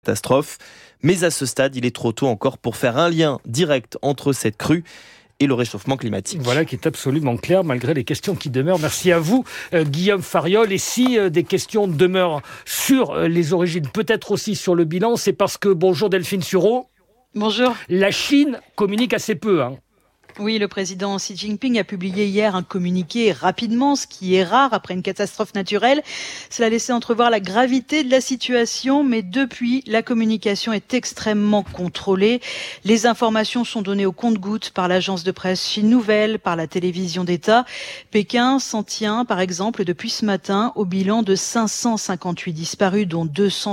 catastrophe. Mais à ce stade, il est trop tôt encore pour faire un lien direct entre cette crue et le réchauffement climatique. Voilà qui est absolument clair malgré les questions qui demeurent. Merci à vous, Guillaume Fariol. Et si des questions demeurent sur les origines, peut-être aussi sur le bilan, c'est parce que, bonjour Delphine Sureau. Bonjour. La Chine communique assez peu, Oui, le président Xi Jinping a publié hier un communiqué rapidement, ce qui est rare après une catastrophe naturelle. Cela laissait entrevoir la gravité de la situation, mais depuis, la communication est extrêmement contrôlée. Les informations sont données au compte-gouttes par l'agence de presse Chine Nouvelle, par la télévision d'État. Pékin s'en tient, par exemple, depuis ce matin, au bilan de 558 disparus, dont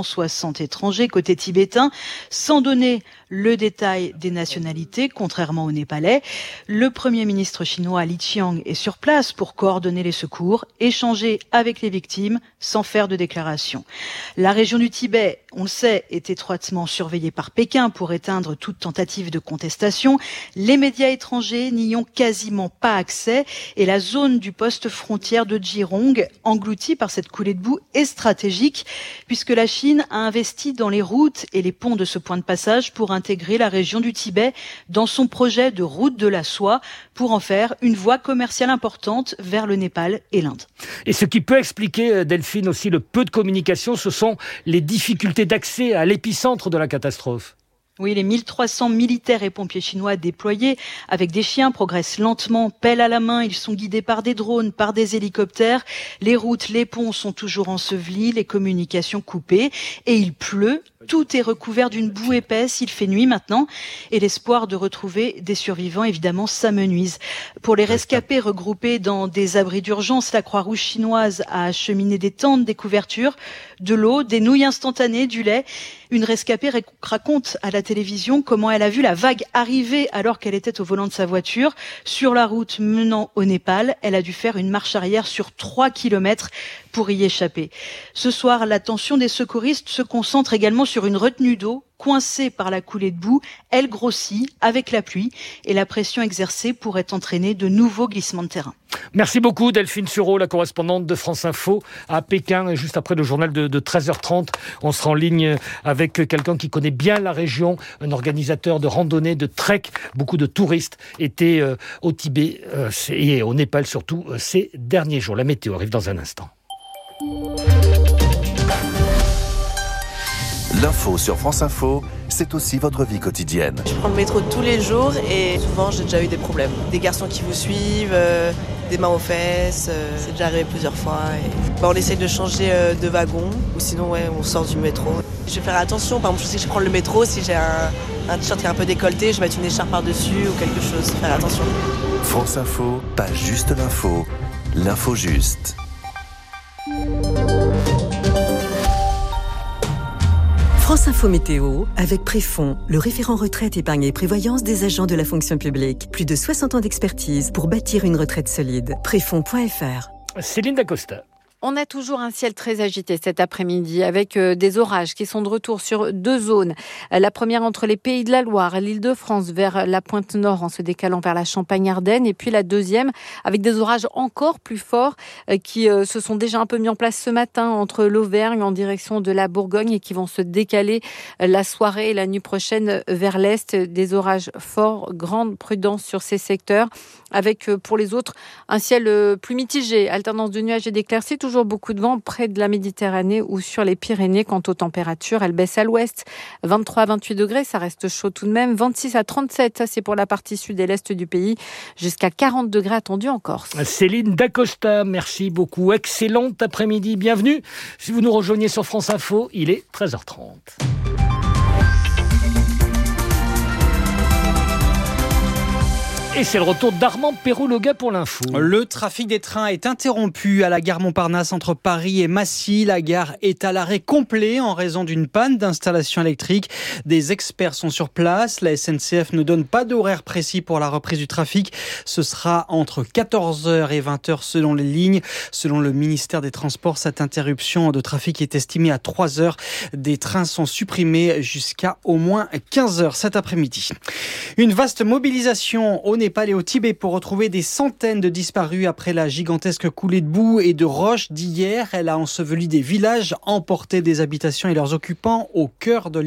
260 étrangers côté tibétain, sans donner le détail des nationalités, contrairement aux Népalais. Le Premier ministre chinois Li Qiang est sur place pour coordonner les secours, échanger avec les victimes sans faire de déclaration. La région du Tibet, on le sait, est étroitement surveillée par Pékin pour éteindre toute tentative de contestation. Les médias étrangers n'y ont quasiment pas accès et la zone du poste frontière de Jirong, engloutie par cette coulée de boue, est stratégique puisque la Chine a investi dans les routes et les ponts de ce point de passage pour intégrer la région du Tibet dans son projet de route de la soie pour en faire une voie commerciale importante vers le Népal et l'Inde. Et ce qui peut expliquer, Delphine, aussi le peu de communication, ce sont les difficultés d'accès à l'épicentre de la catastrophe. Oui, les 1300 militaires et pompiers chinois déployés avec des chiens progressent lentement, pelle à la main. Ils sont guidés par des drones, par des hélicoptères. Les routes, les ponts sont toujours ensevelis, les communications coupées et il pleut. Tout est recouvert d'une boue épaisse, il fait nuit maintenant et l'espoir de retrouver des survivants évidemment s'amenuise. Pour les rescapés regroupés dans des abris d'urgence, la Croix-Rouge chinoise a acheminé des tentes, des couvertures, de l'eau, des nouilles instantanées, du lait. Une rescapée raconte à la télévision comment elle a vu la vague arriver alors qu'elle était au volant de sa voiture. Sur la route menant au Népal, elle a dû faire une marche arrière sur 3 kilomètres pour y échapper. Ce soir, l'attention des secouristes se concentre également sur une retenue d'eau coincée par la coulée de boue. Elle grossit avec la pluie et la pression exercée pourrait entraîner de nouveaux glissements de terrain. Merci beaucoup Delphine Sureau, la correspondante de France Info à Pékin. Et juste après le journal de 13h30, on sera en ligne avec quelqu'un qui connaît bien la région, un organisateur de randonnée, de trek. Beaucoup de touristes étaient au Tibet et au Népal surtout ces derniers jours. La météo arrive dans un instant. L'info sur France Info, c'est aussi votre vie quotidienne. Je prends le métro tous les jours et souvent j'ai déjà eu des problèmes. Des garçons qui vous suivent, des mains aux fesses, c'est déjà arrivé plusieurs fois. On essaye de changer de wagon ou sinon on sort du métro. Je vais faire attention, par exemple je sais que je prends le métro, si j'ai un t-shirt qui est un peu décolleté, je vais mettre une écharpe par-dessus ou quelque chose, faire attention. France Info, pas juste l'info, l'info juste. France Info Météo, avec Préfond, le référent retraite, épargne et prévoyance des agents de la fonction publique. Plus de 60 ans d'expertise pour bâtir une retraite solide. Préfond.fr. Céline Dacosta. On a toujours un ciel très agité cet après-midi avec des orages qui sont de retour sur 2 zones. La première entre les Pays de la Loire, l'Île-de-France vers la pointe nord en se décalant vers la Champagne-Ardenne. Et puis la deuxième avec des orages encore plus forts qui se sont déjà un peu mis en place ce matin entre l'Auvergne en direction de la Bourgogne et qui vont se décaler la soirée et la nuit prochaine vers l'est. Des orages forts, grande prudence sur ces secteurs avec pour les autres un ciel plus mitigé, alternance de nuages et d'éclaircies. Toujours beaucoup de vent près de la Méditerranée ou sur les Pyrénées. Quant aux températures, elles baissent à l'ouest. 23 à 28 degrés, ça reste chaud tout de même. 26 à 37, ça c'est pour la partie sud et l'est du pays. Jusqu'à 40 degrés attendus en Corse. Céline Dacosta, merci beaucoup. Excellent après-midi, bienvenue. Si vous nous rejoignez sur France Info, il est 13h30. Et c'est le retour d'Armand Perroux-Loga pour l'info. Le trafic des trains est interrompu à la gare Montparnasse entre Paris et Massy. La gare est à l'arrêt complet en raison d'une panne d'installation électrique. Des experts sont sur place. La SNCF ne donne pas d'horaire précis pour la reprise du trafic. Ce sera entre 14h et 20h selon les lignes. Selon le ministère des Transports, cette interruption de trafic est estimée à 3h. Des trains sont supprimés jusqu'à au moins 15h cet après-midi. Une vaste mobilisation au Népal et au Tibet pour retrouver des centaines de disparus après la gigantesque coulée de boue et de roches d'hier. Elle a enseveli des villages, emporté des habitations et leurs occupants au cœur de